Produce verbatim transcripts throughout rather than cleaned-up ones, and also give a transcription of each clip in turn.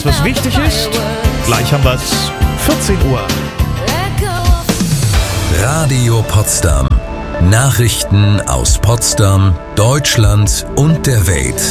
Was wichtig ist, gleich haben wir es, vierzehn Uhr. Radio Potsdam. Nachrichten aus Potsdam, Deutschland und der Welt.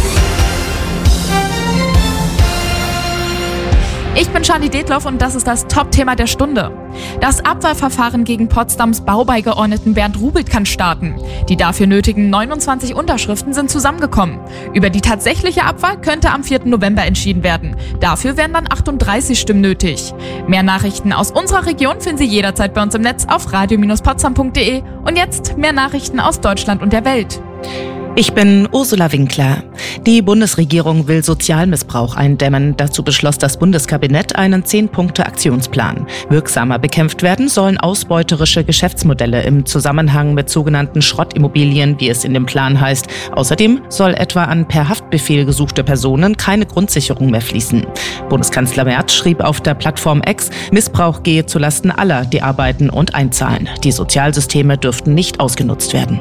Ich bin Charlie Detloff und das ist das Top-Thema der Stunde. Das Abwahlverfahren gegen Potsdams Baubeigeordneten Bernd Rubelt kann starten. Die dafür nötigen neunundzwanzig Unterschriften sind zusammengekommen. Über die tatsächliche Abwahl könnte am vierten November entschieden werden. Dafür wären dann achtunddreißig Stimmen nötig. Mehr Nachrichten aus unserer Region finden Sie jederzeit bei uns im Netz auf radio Bindestrich potsdam punkt de. Und jetzt mehr Nachrichten aus Deutschland und der Welt. Ich bin Ursula Winkler. Die Bundesregierung will Sozialmissbrauch eindämmen. Dazu beschloss das Bundeskabinett einen zehn-Punkte-Aktionsplan. Wirksamer bekämpft werden sollen ausbeuterische Geschäftsmodelle im Zusammenhang mit sogenannten Schrottimmobilien, wie es in dem Plan heißt. Außerdem soll etwa an per Haftbefehl gesuchte Personen keine Grundsicherung mehr fließen. Bundeskanzler Merz schrieb auf der Plattform X, Missbrauch gehe zulasten aller, die arbeiten und einzahlen. Die Sozialsysteme dürften nicht ausgenutzt werden.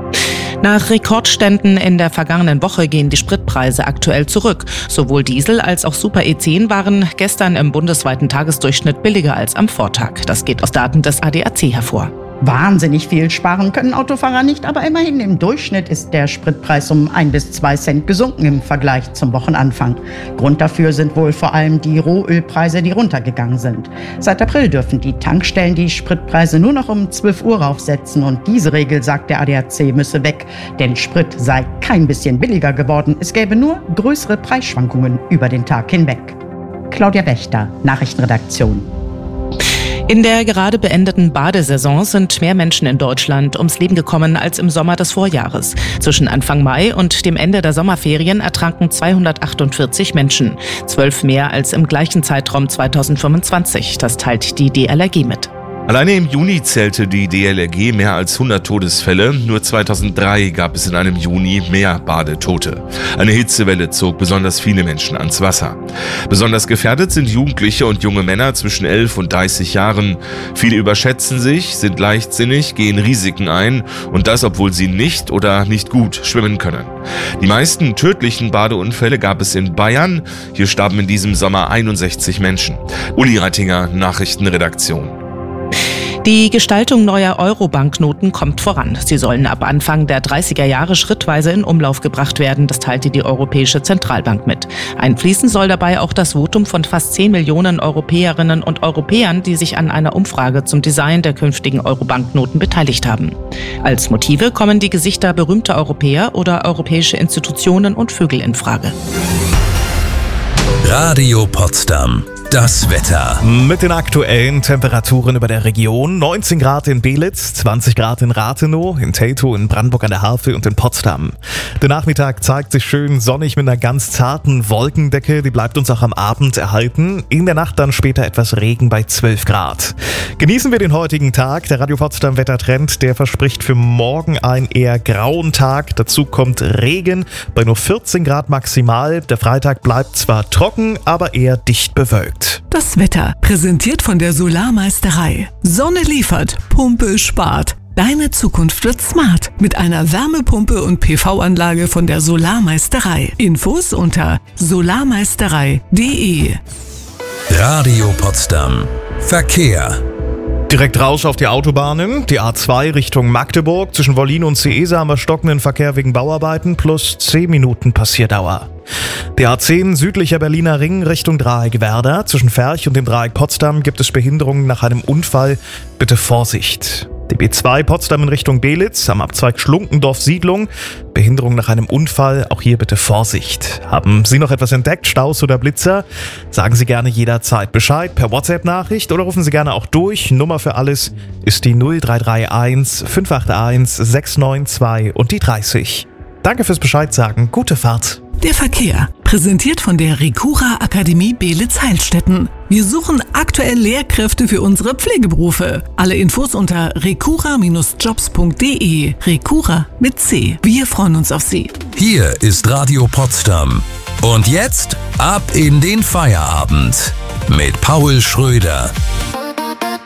Nach Rekordständen in der vergangenen Woche gehen die Spritpreise aktuell zurück. Sowohl Diesel als auch Super E zehn waren gestern im bundesweiten Tagesdurchschnitt billiger als am Vortag. Das geht aus Daten des A D A C hervor. Wahnsinnig viel sparen können Autofahrer nicht, aber immerhin im Durchschnitt ist der Spritpreis um ein bis zwei Cent gesunken im Vergleich zum Wochenanfang. Grund dafür sind wohl vor allem die Rohölpreise, die runtergegangen sind. Seit April dürfen die Tankstellen die Spritpreise nur noch um zwölf Uhr raufsetzen und diese Regel, sagt der A D A C, müsse weg, denn Sprit sei kein bisschen billiger geworden. Es gäbe nur größere Preisschwankungen über den Tag hinweg. Claudia Wächter, Nachrichtenredaktion. In der gerade beendeten Badesaison sind mehr Menschen in Deutschland ums Leben gekommen als im Sommer des Vorjahres. Zwischen Anfang Mai und dem Ende der Sommerferien ertranken zweihundertachtundvierzig Menschen. Zwölf mehr als im gleichen Zeitraum zweitausendfünfundzwanzig. Das teilt die D L R G mit. Alleine im Juni zählte die D L R G mehr als hundert Todesfälle. Nur zweitausenddrei gab es in einem Juni mehr Badetote. Eine Hitzewelle zog besonders viele Menschen ans Wasser. Besonders gefährdet sind Jugendliche und junge Männer zwischen elf und dreißig Jahren. Viele überschätzen sich, sind leichtsinnig, gehen Risiken ein und das, obwohl sie nicht oder nicht gut schwimmen können. Die meisten tödlichen Badeunfälle gab es in Bayern. Hier starben in diesem Sommer einundsechzig Menschen. Uli Reitinger, Nachrichtenredaktion. Die Gestaltung neuer Euro-Banknoten kommt voran. Sie sollen ab Anfang der dreißiger Jahre schrittweise in Umlauf gebracht werden, das teilte die Europäische Zentralbank mit. Einfließen soll dabei auch das Votum von fast zehn Millionen Europäerinnen und Europäern, die sich an einer Umfrage zum Design der künftigen Euro-Banknoten beteiligt haben. Als Motive kommen die Gesichter berühmter Europäer oder europäische Institutionen und Vögel in Frage. Radio Potsdam. Das Wetter. Mit den aktuellen Temperaturen über der Region. neunzehn Grad in Belitz, zwanzig Grad in Rathenow, in Teltow, in Brandenburg an der Havel und in Potsdam. Der Nachmittag zeigt sich schön sonnig mit einer ganz zarten Wolkendecke. Die bleibt uns auch am Abend erhalten. In der Nacht dann später etwas Regen bei zwölf Grad. Genießen wir den heutigen Tag. Der Radio Potsdam Wettertrend, der verspricht für morgen einen eher grauen Tag. Dazu kommt Regen bei nur vierzehn Grad maximal. Der Freitag bleibt zwar trocken, aber eher dicht bewölkt. Das Wetter, präsentiert von der Solarmeisterei. Sonne liefert, Pumpe spart. Deine Zukunft wird smart mit einer Wärmepumpe und P V-Anlage von der Solarmeisterei. Infos unter solarmeisterei punkt de. Radio Potsdam. Verkehr. Direkt raus auf die Autobahnen. Die A zwei Richtung Magdeburg. Zwischen Wollin und Seesa haben wir stockenden Verkehr wegen Bauarbeiten plus zehn Minuten Passierdauer. Die A zehn südlicher Berliner Ring Richtung Dreieck Werder. Zwischen Ferch und dem Dreieck Potsdam gibt es Behinderungen nach einem Unfall. Bitte Vorsicht. Die B zwei Potsdam in Richtung Belitz am Abzweig Schlunkendorf-Siedlung. Behinderung nach einem Unfall, auch hier bitte Vorsicht. Haben Sie noch etwas entdeckt, Staus oder Blitzer? Sagen Sie gerne jederzeit Bescheid per WhatsApp-Nachricht oder rufen Sie gerne auch durch. Nummer für alles ist die null drei drei eins fünf acht eins sechs neun zwei und die dreißig. Danke fürs Bescheid sagen. Gute Fahrt. Der Verkehr, präsentiert von der Recura Akademie Belitz-Heilstätten. Wir suchen aktuell Lehrkräfte für unsere Pflegeberufe. Alle Infos unter recura Bindestrich jobs punkt de. Recura mit C. Wir freuen uns auf Sie. Hier ist Radio Potsdam. Und jetzt ab in den Feierabend mit Paul Schröder.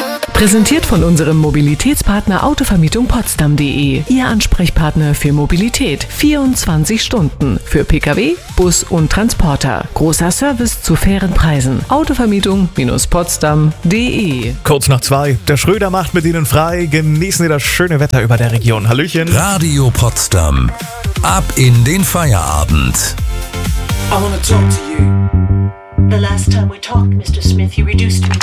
Präsentiert von unserem Mobilitätspartner Autovermietung Potsdam punkt de. Ihr Ansprechpartner für Mobilität. vierundzwanzig Stunden. Für Pkw, Bus und Transporter. Großer Service zu fairen Preisen. Autovermietung Potsdam punkt de. Kurz nach zwei. Der Schröder macht mit Ihnen frei. Genießen Sie das schöne Wetter über der Region. Hallöchen. Radio Potsdam. Ab in den Feierabend. I wanna talk to you. The last time we talked, Mister Smith, you reduced me